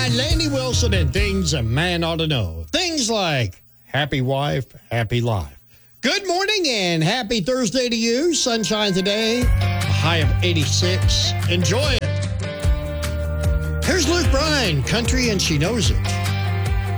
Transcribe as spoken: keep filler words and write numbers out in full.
Bryan, Laney Wilson, and things a man ought to know. Things like happy wife, happy life. Good morning and happy Thursday to you. Sunshine today, a high of eighty-six. Enjoy it. Here's Luke Bryan, Country and She Knows It.